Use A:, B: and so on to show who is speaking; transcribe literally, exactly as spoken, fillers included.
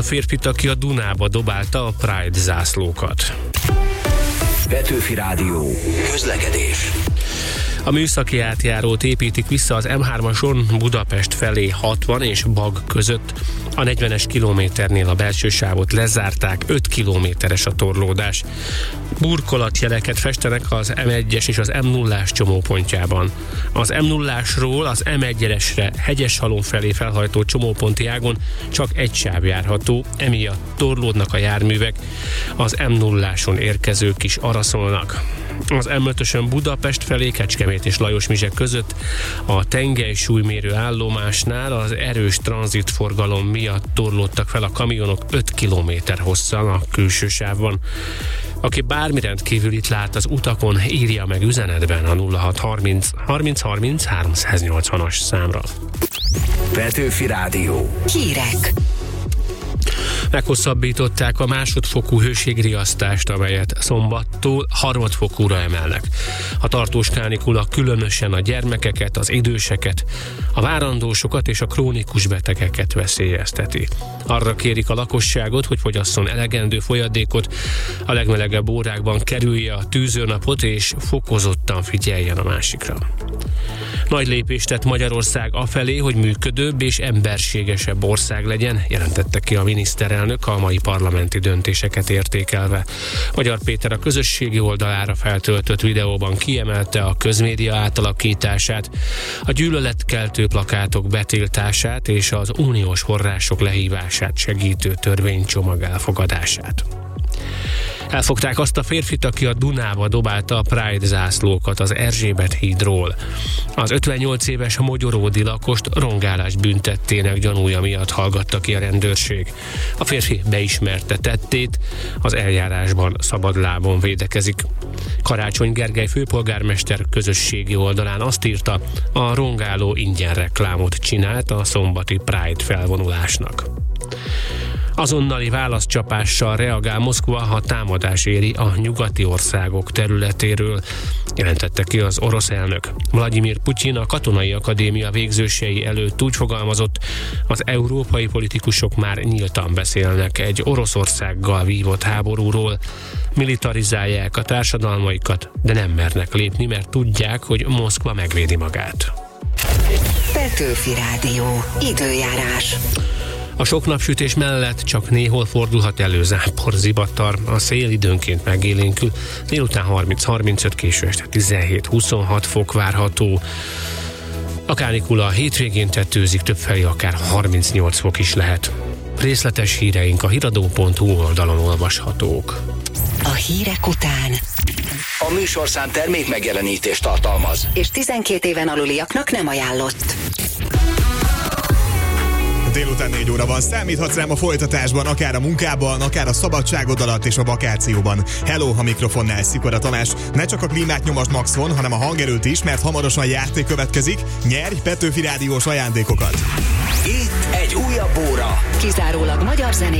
A: A férfit, aki a Dunába dobálta a Pride zászlókat.
B: Petőfi Rádió. Közlekedés.
A: A műszaki átjárót építik vissza az em hármason Budapest felé hatvan és Bag között. A negyvenes kilométernél a belső sávot lezárták, öt kilométeres a torlódás. Burkolatjeleket festenek az em egyes és az em nullás csomópontjában. Az em nullásról az em egyesre Hegyeshalom felé felhajtó csomóponti ágon csak egy sáv járható, emiatt torlódnak a járművek, az em nulláson érkezők is araszolnak. Az em ötösön Budapest felé Kecskemét és Lajosmizse között a tengelysúlymérő állomásnál az erős tranzitforgalom miatt torlódtak fel a kamionok öt kilométer hosszan a külső sávban. Aki bármi rendkívülit lát az utakon, írja meg üzenetben a nulla hat harminc harminc harminc háromszáznyolcvanas számra.
B: Petőfi Rádió.
C: Hírek.
A: Meghosszabbították a másodfokú hőségriasztást, amelyet szombattól harmadfokúra emelnek. A tartós kánikula különösen a gyermekeket, az időseket, a várandósokat és a krónikus betegeket veszélyezteti. Arra kérik a lakosságot, hogy fogyasszon elegendő folyadékot, a legmelegebb órákban kerülje a tűzőnapot és fokozottan figyeljen a másikra. Nagy lépést tett Magyarország afelé, hogy működőbb és emberségesebb ország legyen, jelentette ki a miniszterelnök a mai parlamenti döntéseket értékelve. Magyar Péter a közösségi oldalára feltöltött videóban kiemelte a közmédia átalakítását, a gyűlöletkeltő plakátok betiltását és az uniós források lehívását segítő törvénycsomag elfogadását. Elfogták azt a férfit, aki a Dunába dobálta a Pride zászlókat az Erzsébet hídról. Az ötvennyolc éves mogyoródi lakost rongálás büntettének gyanúja miatt hallgatta ki a rendőrség. A férfi beismerte tettét, az eljárásban szabadlábon védekezik. Karácsony Gergely főpolgármester közösségi oldalán azt írta, a rongáló ingyen reklámot csinált a szombati Pride felvonulásnak. Azonnali válaszcsapással reagál Moszkva, ha támadás éri a nyugati országok területéről, jelentette ki az orosz elnök. Vladimir Putyin a Katonai Akadémia végzősei előtt úgy fogalmazott, az európai politikusok már nyíltan beszélnek egy Oroszországgal vívott háborúról, militarizálják a társadalmaikat, de nem mernek lépni, mert tudják, hogy Moszkva megvédi magát.
C: Petőfi Rádió. Időjárás.
A: A sok napsütés mellett csak néhol fordulhat elő zápor, zivatar, a szél időnként megélénkül, délután harminc-harmincöt, késő este tizenhét-huszonhat fok várható. A kánikula a hétvégén tetőzik, többfelé akár harmincnyolc fok is lehet. Részletes híreink a hiradó pont hu oldalon olvashatók.
C: A hírek után
B: A műsorszám termék megjelenítést tartalmaz,
C: és tizenkét éven aluliaknak nem ajánlott.
D: Délután négy óra van, számíthatsz rám a folytatásban, akár a munkában, akár a szabadságod alatt és a vakációban. Hello, a mikrofonnál Szikora Tamás. Ne csak a klímát nyomasd maxon, hanem a hangerőt is, mert hamarosan játék következik. Nyerj Petőfi Rádiós ajándékokat!
B: itt egy újabb óra.
C: Kizárólag magyar zené